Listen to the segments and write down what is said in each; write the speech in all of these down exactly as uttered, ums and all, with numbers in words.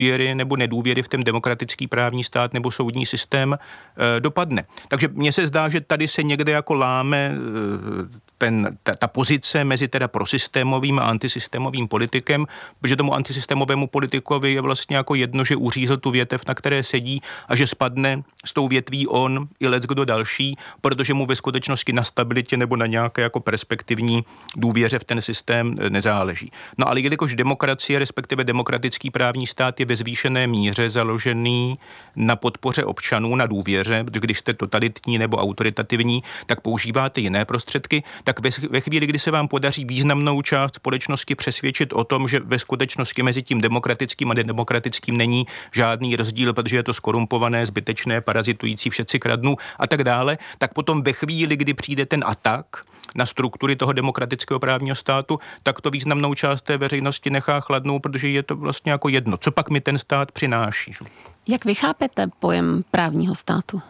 důvěry nebo nedůvěry v ten demokratický právní stát nebo soudní systém e, dopadne. Takže mně se zdá, že tady se někde jako láme e, ten, ta, ta pozice mezi teda prosystémovým a antisystémovým politikem, protože tomu antisystémovému politikovi je vlastně jako jedno, že uřízl tu větev, na které sedí a že spadne s tou větví on i leckdo další, protože mu ve skutečnosti na stabilitě nebo na nějaké jako perspektivní důvěře v ten systém nezáleží. No ale jelikož demokracie, respektive demokratický právní stát je ve zvýšené míře založený na podpoře občanů, na důvěře, když jste totalitní nebo autoritativní, tak používáte jiné prostředky, tak ve, ve chvíli, kdy se vám podaří významnou část společnosti přesvědčit o tom, že ve skutečnosti mezi tím demokratickým a nedemokratickým není žádný rozdíl, protože je to skorumpované, zbytečné, parazitující, všetci kradnou a tak dále, tak potom ve chvíli, kdy přijde ten atak na struktury toho demokratického právního státu, tak to významnou část té veřejnosti nechá chladnou, protože je to vlastně jako jedno. Co pak mi ten stát přináší? Jak vy chápete pojem právního státu?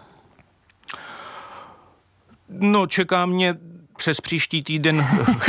No, čeká mě přes příští týden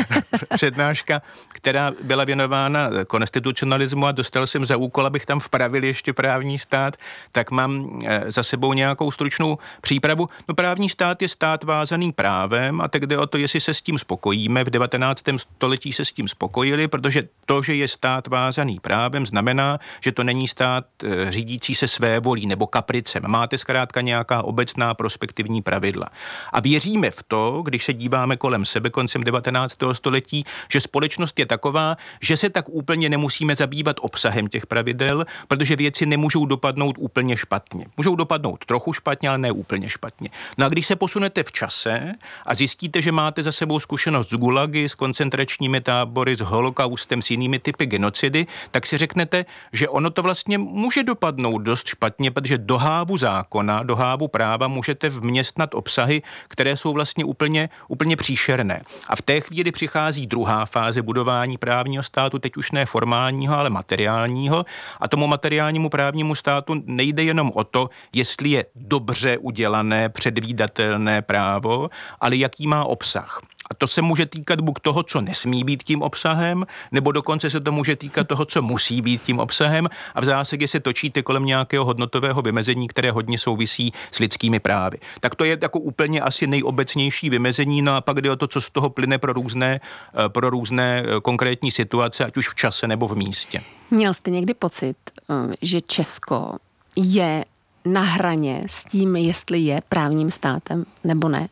přednáška, která byla věnována konstitucionalismu a dostal jsem za úkol, abych tam vpravil ještě právní stát, tak mám za sebou nějakou stručnou přípravu. No právní stát je stát vázaný právem a tak jde o to, jestli se s tím spokojíme. V devatenáctém století se s tím spokojili, protože to, že je stát vázaný právem, znamená, že to není stát řídící se své volí nebo kapricem. Máte zkrátka nějaká obecná prospektivní pravidla. A věříme v to, když se díváme kolem sebe koncem devatenáctého století, že společnost je taková, že se tak úplně nemusíme zabývat obsahem těch pravidel, protože věci nemůžou dopadnout úplně špatně. Můžou dopadnout trochu špatně, ale ne úplně špatně. No a když se posunete v čase a zjistíte, že máte za sebou zkušenost s gulagy, s koncentračními tábory, s holokaustem, s jinými typy genocidy, tak si řeknete, že ono to vlastně může dopadnout dost špatně, protože do hávu zákona, do hávu práva můžete vměstnat obsahy, které jsou vlastně úplně, úplně příšerné. A v té chvíli přichází druhá fáze budování právního státu, teď už ne formálního, ale materiálního. A tomu materiálnímu právnímu státu nejde jenom o to, jestli je dobře udělané, předvídatelné právo, ale jaký má obsah. A to se může týkat buď toho, co nesmí být tím obsahem, nebo dokonce se to může týkat toho, co musí být tím obsahem. A v zásadě se točíte kolem nějakého hodnotového vymezení, které hodně souvisí s lidskými právy. Tak to je jako úplně asi nejobecnější vymezení, no a pak jde o to, co z toho plyne pro různé, pro různé konkrétní situace, ať už v čase nebo v místě. Měl jste někdy pocit, že Česko je na hraně s tím, jestli je právním státem nebo ne?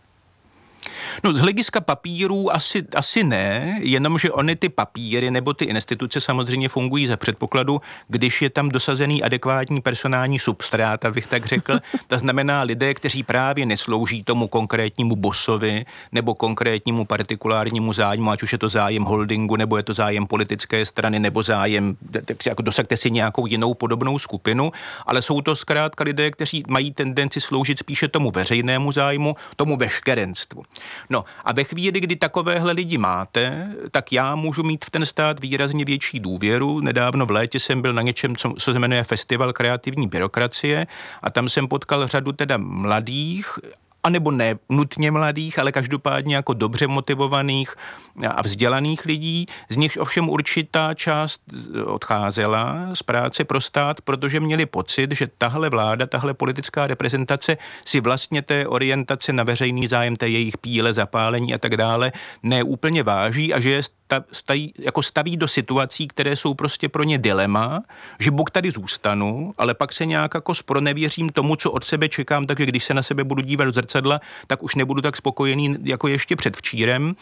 No z hlediska papírů asi, asi ne, jenomže ony ty papíry nebo ty instituce samozřejmě fungují za předpokladu, když je tam dosazený adekvátní personální substrát, abych tak řekl. To znamená lidé, kteří právě neslouží tomu konkrétnímu bossovi nebo konkrétnímu partikulárnímu zájmu, ať už je to zájem holdingu, nebo je to zájem politické strany, nebo zájem, tak si jako dosaďte si nějakou jinou podobnou skupinu, ale jsou to zkrátka lidé, kteří mají tendenci sloužit spíše tomu veřejnému zájmu, tomu veškerenstvu. No a ve chvíli, kdy takovéhle lidi máte, tak já můžu mít v ten stát výrazně větší důvěru. Nedávno v létě jsem byl na něčem, co, co se jmenuje Festival kreativní byrokracie a tam jsem potkal řadu teda mladých, anebo ne nutně mladých, ale každopádně jako dobře motivovaných a vzdělaných lidí, z nichž ovšem určitá část odcházela z práce pro stát, protože měli pocit, že tahle vláda, tahle politická reprezentace si vlastně té orientace na veřejný zájem, té jejich píle, zapálení a tak dále neúplně váží a že je staví, jako staví do situací, které jsou prostě pro ně dilema, že buď tady zůstanu, ale pak se nějak jako spronevěřím tomu, co od sebe čekám, takže když se na sebe budu dívat do zrcadla, tak už nebudu tak spokojený jako ještě předvčírem.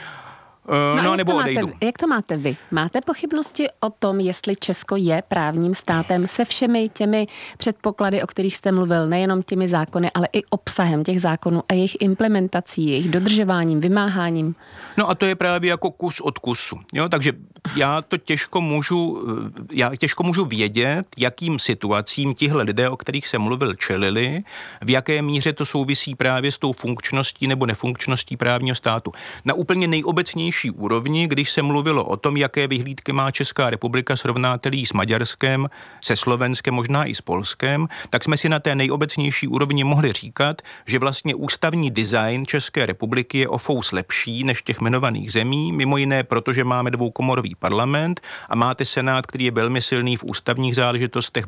No, no nebo odejdu. Máte, jak to máte vy? Máte pochybnosti o tom, jestli Česko je právním státem se všemi těmi předpoklady, o kterých jste mluvil, nejenom těmi zákony, ale i obsahem těch zákonů a jejich implementací, jejich dodržováním, vymáháním? No a to je právě jako kus od kusu. Jo? Takže já to těžko můžu, já těžko můžu vědět, jakým situacím tihle lidé, o kterých jsem mluvil, čelili, v jaké míře to souvisí právě s tou funkčností nebo nefunkčností právního státu. Na úplně nejobecnější nejvyšší úrovni, když se mluvilo o tom, jaké vyhlídky má Česká republika, srovnáte-li s Maďarskem, se Slovenskem, možná i s Polskem, tak jsme si na té nejobecnější úrovni mohli říkat, že vlastně ústavní design České republiky je o fous lepší než těch jmenovaných zemí, mimo jiné, protože máme dvoukomorový parlament a máte senát, který je velmi silný v ústavních záležitostech,